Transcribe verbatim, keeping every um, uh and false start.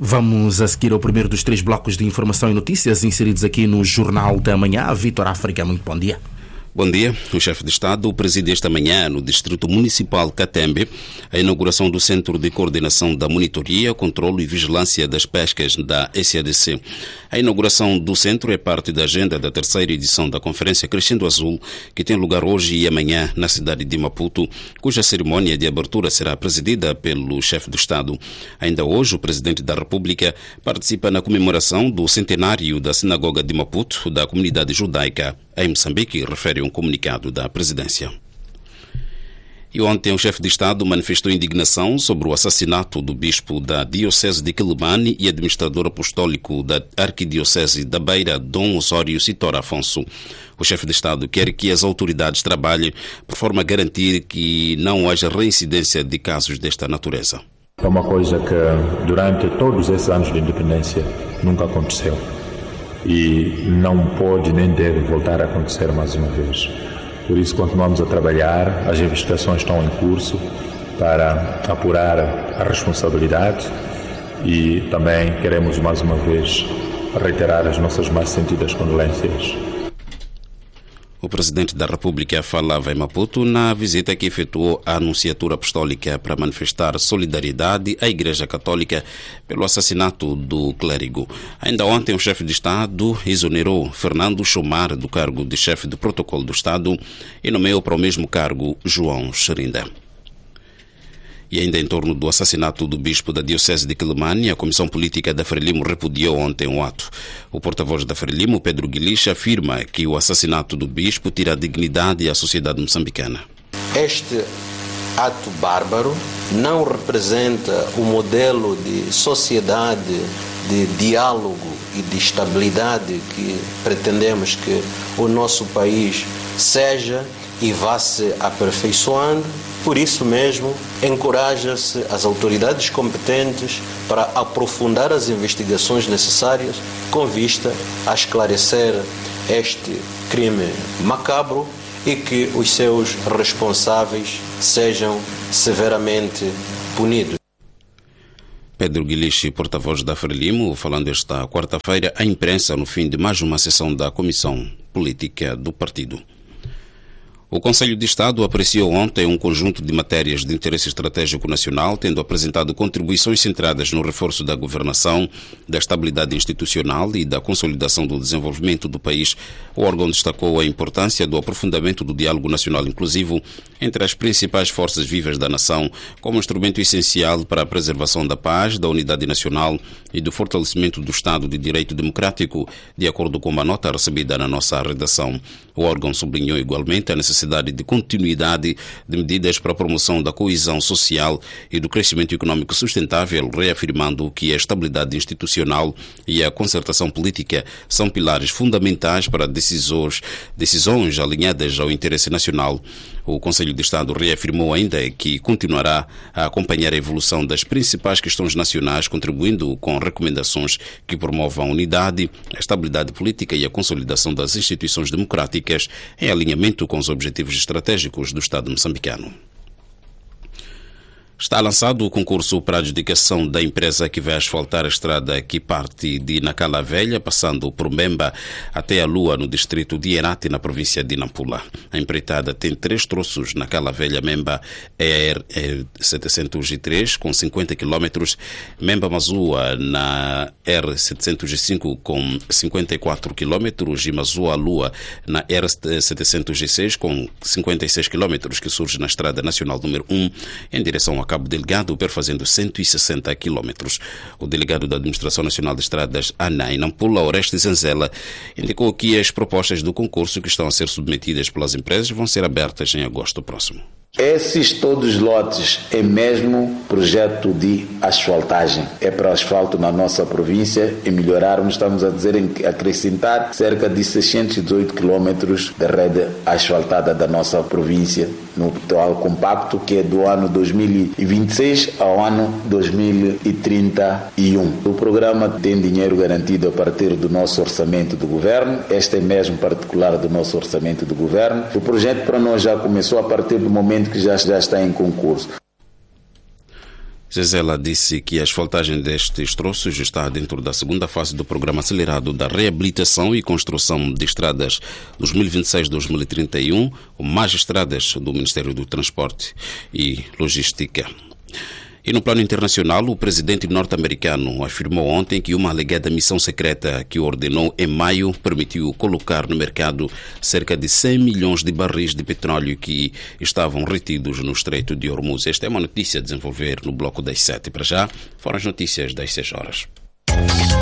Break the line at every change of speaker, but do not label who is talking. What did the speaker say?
Vamos a seguir ao primeiro dos três blocos de informação e notícias inseridos aqui no Jornal da Manhã. Vítor África, muito bom dia.
Bom dia. O chefe de Estado preside esta manhã no Distrito Municipal Catembe a inauguração do Centro de Coordenação da Monitoria, Controlo e Vigilância das Pescas da S A D C. A inauguração do centro é parte da agenda da terceira edição da Conferência Crescendo Azul, que tem lugar hoje e amanhã na cidade de Maputo, cuja cerimônia de abertura será presidida pelo chefe do Estado. Ainda hoje, o Presidente da República participa na comemoração do centenário da Sinagoga de Maputo, da comunidade judaica em Moçambique, refere um comunicado da Presidência. E ontem o chefe de Estado manifestou indignação sobre o assassinato do bispo da Diocese de Quelimane e administrador apostólico da Arquidiocese da Beira, Dom Osório Sitora Afonso. O chefe de Estado quer que as autoridades trabalhem por forma a garantir que não haja reincidência de casos desta natureza.
É uma coisa que durante todos esses anos de independência nunca aconteceu. E não pode nem deve voltar a acontecer mais uma vez. Por isso continuamos a trabalhar, as investigações estão em curso para apurar a responsabilidade e também queremos mais uma vez reiterar as nossas mais sentidas condolências.
O Presidente da República falava em Maputo na visita que efetuou à Anunciatura Apostólica para manifestar solidariedade à Igreja Católica pelo assassinato do clérigo. Ainda ontem, o chefe de Estado exonerou Fernando Chomar do cargo de chefe de protocolo do Estado e nomeou para o mesmo cargo João Xerinda. E ainda em torno do assassinato do bispo da Diocese de Quelimane, a Comissão Política da Frelimo repudiou ontem o ato. O porta-voz da Frelimo, Pedro Guilicha, afirma que o assassinato do bispo tira a dignidade à sociedade moçambicana.
Este ato bárbaro não representa o modelo de sociedade, de diálogo e de estabilidade que pretendemos que o nosso país seja e vá se aperfeiçoando. Por isso mesmo, encoraja-se as autoridades competentes para aprofundar as investigações necessárias com vista a esclarecer este crime macabro e que os seus responsáveis sejam severamente punidos.
Pedro Guilichi, porta-voz da Frelimo, falando esta quarta-feira à imprensa no fim de mais uma sessão da Comissão Política do Partido. O Conselho de Estado apreciou ontem um conjunto de matérias de interesse estratégico nacional, tendo apresentado contribuições centradas no reforço da governação, da estabilidade institucional e da consolidação do desenvolvimento do país. O órgão destacou a importância do aprofundamento do diálogo nacional inclusivo entre as principais forças vivas da nação, como instrumento essencial para a preservação da paz, da unidade nacional e do fortalecimento do Estado de Direito Democrático, de acordo com uma nota recebida na nossa redação. O órgão sublinhou igualmente a necessidade de continuidade de medidas para a promoção da coesão social e do crescimento econômico sustentável, reafirmando que a estabilidade institucional e a concertação política são pilares fundamentais para decisões, decisões alinhadas ao interesse nacional. O Conselho de Estado reafirmou ainda que continuará a acompanhar a evolução das principais questões nacionais, contribuindo com recomendações que promovam a unidade, a estabilidade política e a consolidação das instituições democráticas em alinhamento com os objetivos estratégicos do Estado moçambicano. Está lançado o concurso para a adjudicação da empresa que vai asfaltar a estrada que parte de Nacala Velha, passando por Mbemba até a Lua, no distrito de Herate, na província de Nampula. A empreitada tem três troços: Nacala Velha Memba é a R setecentos e três, com cinquenta quilômetros, Memba Mazua na R setecentos e cinco, com cinquenta e quatro quilômetros, e Mazua Lua na R setecentos e seis, com cinquenta e seis quilômetros, que surge na Estrada Nacional número um, em direção a Cabo Delgado, perfazendo cento e sessenta quilômetros. O delegado da Administração Nacional de Estradas, ANAI, Nampula, Orestes Zenzela, indicou que as propostas do concurso que estão a ser submetidas pelas empresas vão ser abertas em agosto próximo.
Esses todos lotes é mesmo projeto de asfaltagem. É para asfalto na nossa província e melhorarmos, estamos a dizer, em acrescentar cerca de seiscentos e dezoito quilômetros de rede asfaltada da nossa província no atual compacto, que é do ano dois mil e vinte e seis ao ano dois mil e trinta e um. O programa tem dinheiro garantido a partir do nosso orçamento do governo. Este é mesmo particular do nosso orçamento do governo. O projeto para nós já começou a partir do momento que já, já está em concurso.
Zezela disse que a asfaltagem destes troços está dentro da segunda fase do programa acelerado da reabilitação e construção de estradas dois mil e vinte e seis a dois mil e trinta e um, ou mais estradas do Ministério do Transporte e Logística. E no plano internacional, o presidente norte-americano afirmou ontem que uma alegada missão secreta que ordenou em maio permitiu colocar no mercado cerca de cem milhões de barris de petróleo que estavam retidos no Estreito de Hormuz. Esta é uma notícia a desenvolver no bloco das sete. Para já, foram as notícias das seis horas.